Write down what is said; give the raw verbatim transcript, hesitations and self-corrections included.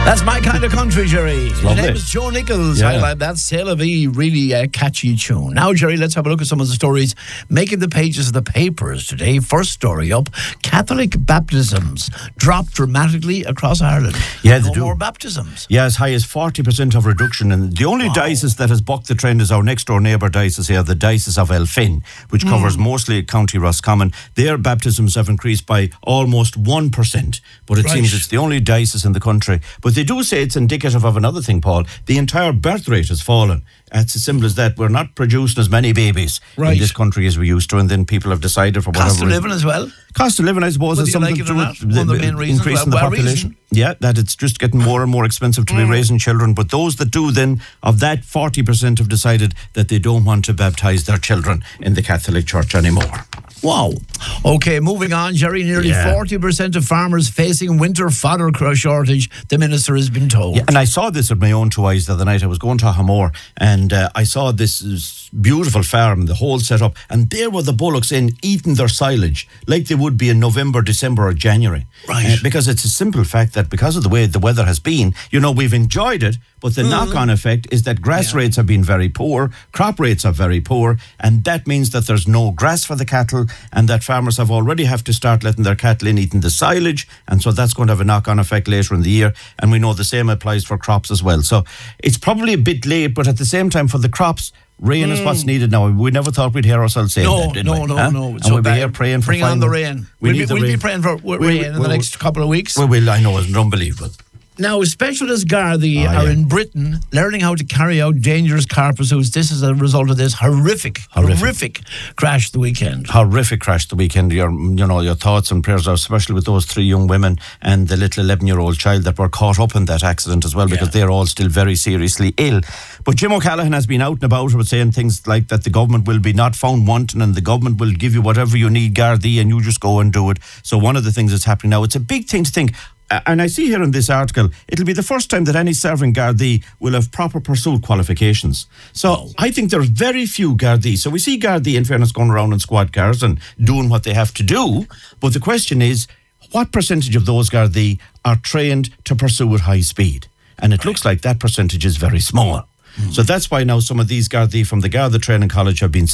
That's my kind of country, Jerry. His lovely. name is Joe Nichols. Yeah. I like that. C'est la vie, really uh, catchy tune. Now, Jerry, let's have a look at some of the stories making the pages of the papers today. First story up, Catholic baptisms drop dramatically across Ireland. Yeah, they no do. more baptisms. Yeah, as high as forty percent of reduction. And the only Wow. diocese that has bucked the trend is our next door neighbour diocese here, the Diocese of Elphin, which covers Mm. mostly County Roscommon. Their baptisms have increased by almost one percent. But it Right. seems it's the only diocese in the country. But they do say it's indicative of another thing, Paul. The entire birth rate has fallen. It's as simple as that. We're not producing as many babies Right. in this country as we used to, and then people have decided for whatever Cost of reason- living as well. Cost of living, I suppose, Whether is you something like it to or do not, with one of the main reasons. increasing the Well, well population. reasoned. Yeah, that it's just getting more and more expensive to be raising children. But those that do, then, of that forty percent have decided that they don't want to baptise their children in the Catholic Church anymore. Wow. Okay, moving on, Jerry. Nearly Yeah. forty percent of farmers facing winter fodder shortage, the minister has been told. Yeah, and I saw this with my own two eyes the other night. I was going to Hamor, and uh, I saw this uh, beautiful farm, the whole setup, and there were the bullocks in eating their silage like they would be in November, December or January. Right. Uh, because it's a simple fact that because of the way the weather has been, you know, we've enjoyed it, but the knock-on effect is that grass Yeah. rates have been very poor, crop rates are very poor, and that means that there's no grass for the cattle, and that farmers have already have to start letting their cattle in eating the silage, and so that's going to have a knock-on effect later in the year, and we know the same applies for crops as well. So it's probably a bit late, but at the same time for the crops, rain is what's needed now. We never thought we'd hear ourselves saying No, that, did no, we? no, Huh? no. And So we'll be that- here praying for bring on final- the rain. We we'll need be, the we'll rain. be praying for w- We- rain we- in the we- next couple of weeks. We will, I know, it's unbelievable. Now, specialist Gardaí Ah, are yeah. in Britain learning how to carry out dangerous car pursuits. This is a result of this horrific, Horrific. horrific, crash the weekend. Horrific crash the weekend. Your, you know, your thoughts and prayers are especially with those three young women and the little eleven-year-old child that were caught up in that accident as well, because Yeah. they're all still very seriously ill. But Jim O'Callaghan has been out and about with saying things like that the government will be not found wanting and the government will give you whatever you need, Gardaí, and you just go and do it. So one of the things that's happening now, it's a big thing to think. And I see here in this article, it'll be the first time that any serving Gardaí will have proper pursuit qualifications. So I think there's very few Gardaí. So we see Gardaí, in fairness, going around in squad cars and doing what they have to do. But the question is, what percentage of those Gardaí are trained to pursue at high speed? And it looks like that percentage is very small. So that's why now some of these Gardaí from the Garda Training College have been